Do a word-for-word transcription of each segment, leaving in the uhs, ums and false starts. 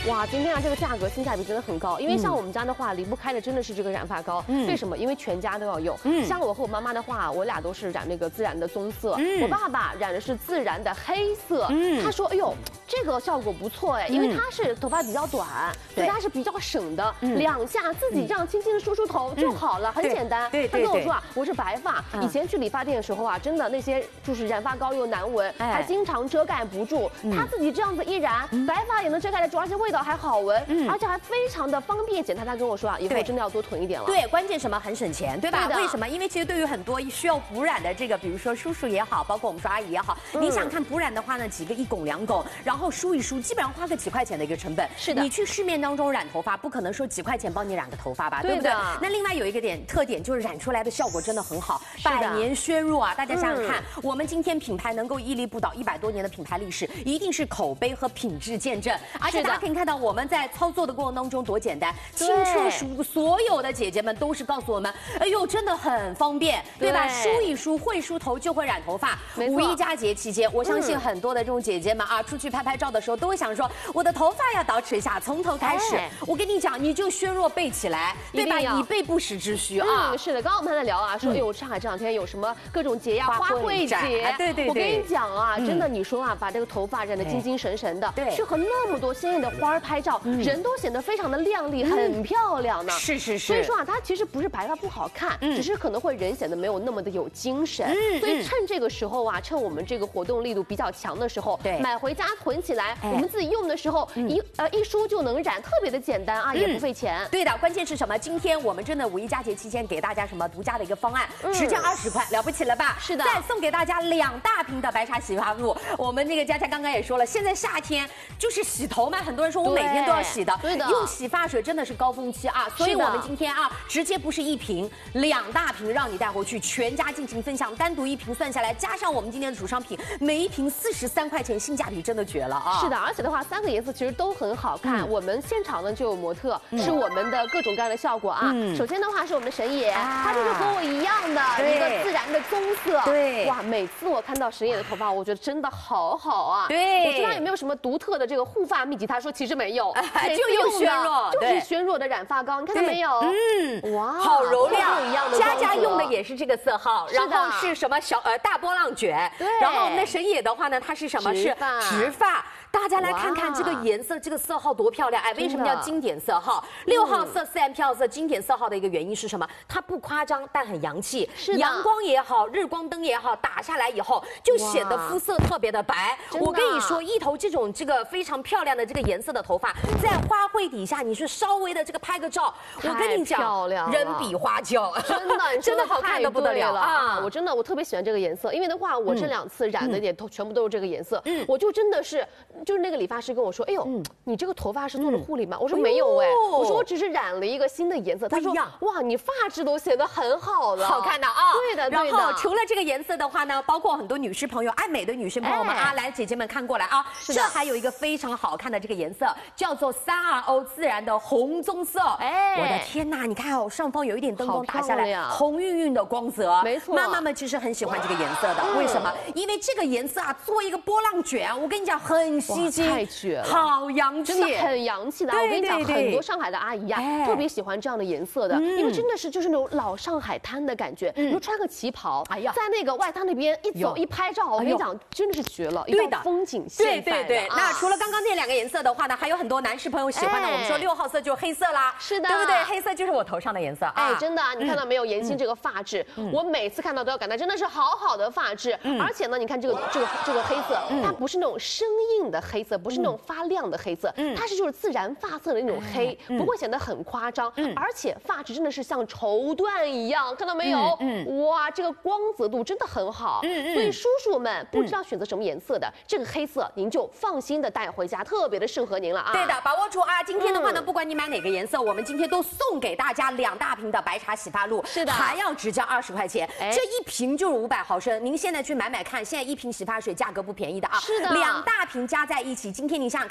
哇，今天啊这个价格性价比真的很高，因为像我们家的话离不开的真的是这个染发膏。嗯，为什么？因为全家都要用。嗯，像我和我妈妈的话，我俩都是染那个自然的棕色，嗯、我爸爸染的是自然的黑色。嗯，他说，哎呦，这个效果不错哎，因为他是头发比较短，所以他是比较省的，嗯、两下自己这样轻轻的梳梳头就好了，很简单。对，他跟我说啊，我是白发，以前去理发店的时候啊，真的那些就是染发膏又难闻，还经常遮盖不住。他自己这样子一染，白发也能遮盖得住，而且味道还好闻，而且还非常的方便简单。他跟我说啊，以后真的要多囤一点了。 对，关键什么很省钱，对吧？为什么？因为其实对于很多需要补染的这个，比如说叔叔也好，包括我们说阿姨也好，你想看补染的话呢，几个一拱两拱，然后梳一梳，基本上花个几块钱的一个成本。是的，你去市面当中染头发，不可能说几块钱帮你染个头发吧，对不对？那另外有一个点特点就是染出来的效果真的很好，百年宣入啊！大家想想看，我们今天品牌能够屹立不倒一百多年的品牌历史，一定是口碑和品质见证。而且大家可以看到我们在操作的过程当中多简单，轻车熟路，所有的姐姐们都是告诉我们，哎呦，真的很方便，对吧？梳一梳，会梳头就会染头发。五一佳节期间，我相信很多的这种姐姐们啊，出去拍拍照的时候都会想说，我的头发要捯饬一下，从头开始。我跟你讲，你就宣若背起来，对吧？以备不时之需啊。 嗯，是的，刚刚我们还在聊啊，说，哎呦，上海这两天有什么各种节呀，花卉节， 对对对。 我跟你讲啊，真的，你说啊，把这个头发染得精精神神的，对，去和那么多鲜艳的花儿拍照，人都显得非常的靓丽，很漂亮呢。是是是。所以说啊，它其实不是白发不好看，只是可能会人显得没有那么的有精神。所以趁这个时候啊，趁我们这个活动力度比较强的时候，对，买回家囤起来，我们自己用的时候一呃一梳就能染，特别的简单啊，也不费钱。 对的，关键是什么？今天我们真的五一佳节期间给大家什么独家的一个方案，十件二十块，了不起了吧？是的。再送给大家两大瓶的白茶洗发露。我们那个佳佳刚刚也说了，现在夏天就是洗头嘛，很多人说我每天都要洗的，对的。用洗发水真的是高峰期啊，所以我们今天啊，直接不是一瓶，两大瓶让你带回去，全家进行分享。单独一瓶算下来，加上我们今天的主商品，每一瓶四十三块钱，性价比真的绝了啊！ 是的，而且的话，三个颜色其实都很好看。嗯、我们现场呢就有模特，嗯、是我们的各种各样的效果啊。嗯、首先的话是我们的神野，啊、他就是和我一样的一个自然的棕色。对，哇，每次我看到神野的头发，我觉得真的好好啊。对，我知道他有没有什么独特的这个护发秘籍？他说其实没有， 哎、就用宣若， 就是宣若的染发膏，你看到没有？嗯，哇， 好柔亮，一样的。佳佳用的也是这个色号，然后是什么小呃大波浪卷，对。然后那神野的话呢，它是什么？是直发。大家来看看这个颜色，这个色号多漂亮！哎，为什么叫经典色号？六号色、四 M 票色，经典色号的一个原因是什么？它不夸张，但很洋气。是阳光也好，日光灯也好，打下来以后就显得肤色特别的白。我跟你说，一头这种这个非常漂亮的这个颜色的头发，在花卉底下，你是稍微的这个拍个照，我跟你讲，人比花娇， 真的真的好看的不得了啊！我真的我特别喜欢这个颜色，因为的话，我这两次染的也都全部都是这个颜色，嗯，我就真的是。就是那个理发师跟我说，哎呦，嗯、你这个头发是做了护理吗？嗯、我说没有哎，我说我只是染了一个新的颜色。他说，哇，你发质都显得很好了， 好看的啊。 对的，对的。 然后除了这个颜色的话呢，包括很多女士朋友、爱美的女生朋友们、哎、啊，来姐姐们看过来啊，这还有一个非常好看的这个颜色，叫做三 R O 自然的红棕色。哎，我的天哪，你看哦，上方有一点灯光打下来，红晕晕的光泽。没错，妈妈们其实很喜欢这个颜色的，为什么？因为这个颜色啊，做一个波浪卷，我跟你讲很。吸睛， 太绝了， 好洋气， 真的很洋气的。我跟你讲，很多上海的阿姨呀，特别喜欢这样的颜色的，因为真的是就是那种老上海滩的感觉。你说穿个旗袍，哎呀，在那个外滩那边一走一拍照，我跟你讲，真的是绝了，一道风景线。 对对对。那除了刚刚那两个颜色的话呢，还有很多男士朋友喜欢的。我们说六号色就是黑色啦， 是的， 对不对？黑色就是我头上的颜色。 哎，真的，你看到没有？妍希这个发质，我每次看到都要感叹，真的是好好的发质。而且呢，你看这个这个这个黑色，它不是那种生硬的黑色，不是那种发亮的黑色，嗯，它是就是自然发色的那种黑，嗯、不会显得很夸张，嗯，而且发质真的是像绸缎一样，看到没有？嗯，嗯哇，这个光泽度真的很好，嗯嗯，所以叔叔们不知道选择什么颜色的，嗯、这个黑色您就放心的带回家，特别的适合您了啊！ 对的，把握住啊！今天的话呢，嗯、不管你买哪个颜色，我们今天都送给大家两大瓶的白茶洗发露，是的，还要只交二十块钱，哎、这一瓶就是五百毫升，您现在去买买看，现在一瓶洗发水价格不便宜的啊，是的，两大瓶加在一起，今天你想想看。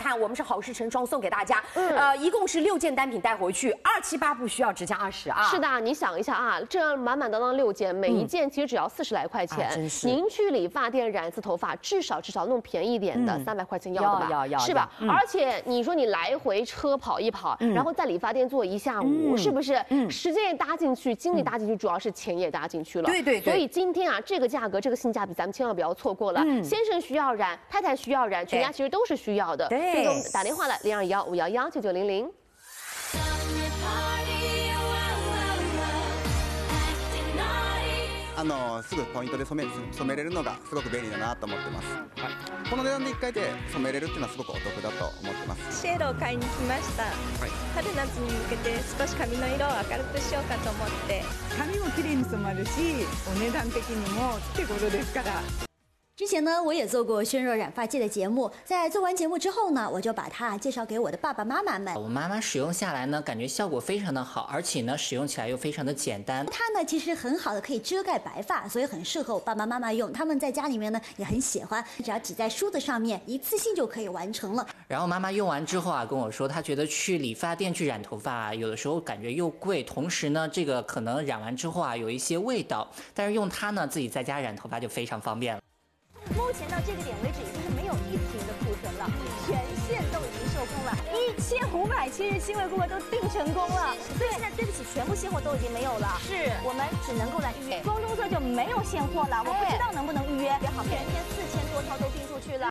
看，我们是好事成双送给大家，嗯，呃，一共是六件单品带回去，二七八不需要，只加二十啊。 是的，你想一下啊，这样满满当当六件，每一件其实只要四十来块钱。 真是。 您去理发店染一次头发，至少至少弄便宜一点的，三百块钱要的吧？ 要要是吧？而且你说你来回车跑一跑，然后在理发店坐一下午，是不是？时间也搭进去，精力搭进去，主要是钱也搭进去了。 对对对。 所以今天啊，这个价格，这个性价比，咱们千万不要错过了。先生需要染，太太需要染，全家其实都是需要的。 对。 所以我们打电话了，零二幺五幺幺九九零零。 あのすぐポイントで染め染めれるのがすごく便利だなと思ってます。はい、この値段でいっかいで染めれるっていうのはすごくお得だと思ってます。 シェードを買いに来ました。はい、春夏に向けて少し髪の色を明るくしようかと思って。 髪も綺麗に染まるし、お値段的にも手頃ですから。 之前呢，我也做过宣若染发剂的节目，在做完节目之后呢，我就把它介绍给我的爸爸妈妈们。 我妈妈使用下来呢，感觉效果非常的好，而且呢，使用起来又非常的简单。 它呢，其实很好的可以遮盖白发，所以很适合我爸爸妈妈用。他们在家里面呢也很喜欢，只要挤在梳子上面，一次性就可以完成了。 然后妈妈用完之后啊，跟我说，她觉得去理发店去染头发啊，有的时候感觉又贵，同时呢，这个可能染完之后啊，有一些味道。但是用它呢，自己在家染头发就非常方便了。 目前到这个点为止，已经是没有一瓶的库存了，全线都已经售空了，一千五百七十七位顾客都订成功了。所以现在对不起，全部现货都已经没有了，是我们只能够来预约。光棕色就没有现货了，我不知道能不能预约。好，全天四千多套都订出去了。